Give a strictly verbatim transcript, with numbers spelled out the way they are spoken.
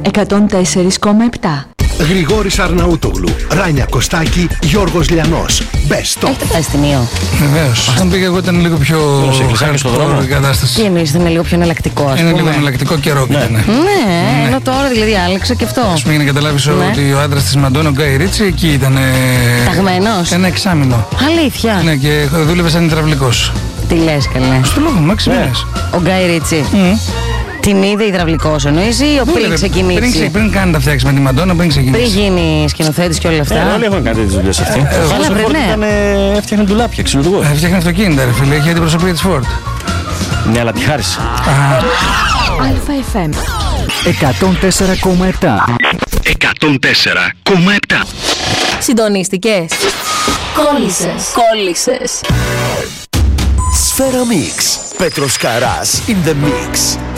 εκατόν τέσσερα κόμμα επτά. Γρηγόρης Αρναούτογλου, Ράνια Κωστάκη, Γιώργος Λιανός. Best of. Έχετε πάει ταινίο? Βεβαίως. Όταν πήγα εγώ ήταν λίγο πιο hardcore η κατάσταση. Τι εννοείς, είναι λίγο πιο εναλλακτικό, ας Είναι πούμε? λίγο εναλλακτικό καιρό και ήταν. Ναι, ναι, ενώ τώρα δηλαδή άλλαξε και αυτό. Ας πούμε για να καταλάβεις Ναι. ότι ο άντρας της Μαντόνα, ο Γκάι Ρίτσι, εκεί ήταν. Ταγμένος. Ένα εξάμηνο. Αλήθεια. Ναι, και δούλευε σαν υδραυλικός. Τι λες, καλέ? Στο λόγο μου, έξι μήνες. Ο Γκάι Ρίτσι. Την είδε υδραυλικός εννοείς ή πριν Δούλευε. ξεκινήσει? Πριν, ξε- πριν κάνει τα φτιάξει με τη Μαντόνα, πριν ξεκινήσει. Πριν γίνει σκηνοθέτης και όλα αυτά. Ε, όλοι έχουν κάνει τέτοιες δουλειές αυτοί. Καλά, Ο Χάρισον βρε, Φόρντ ναι. ήταν, ε, έφτιαχνε ντουλάπια, ξυλουργός. Ε, Φτιάχνει αυτοκίνητα, ρε φίλε, είχε την προσωπία της Ford. Ναι, αλλά τη χάρισε. ΑΕΦ εκατόν τέσσερα κόμμα επτά. εκατόν τέσσερα κόμμα επτά. Συντονίστηκες? Κόλλησες. Κόλλησες. Σφαίρα Mix. Πέτρος Καράς in the mix.